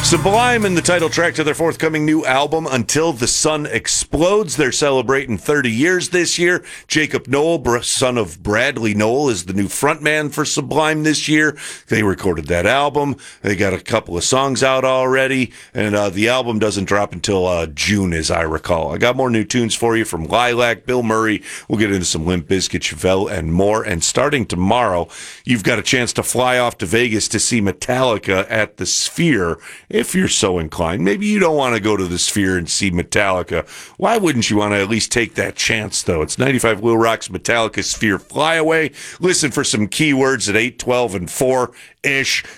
Sublime and the title track to their forthcoming new album, Until the Sun Explodes. They're celebrating 30 years this year. Jacob Noel, son of Bradley Noel, is the new frontman for Sublime this year. They recorded that album. They got a couple of songs out already, and the album doesn't drop until June, as I recall. I got more new tunes for you from Lilac, Bill Murray. We'll get into some Limp Bizkit, Chevelle, and more. And starting tomorrow, you've got a chance to fly off to Vegas to see Metallica at the Sphere, if you're so inclined. Maybe you don't want to go to the Sphere and see Metallica. Why wouldn't you want to at least take that chance, though? It's 95 Wheel Rock's Metallica Sphere Flyaway. Listen for some keywords at 8, 12, and 4-ish.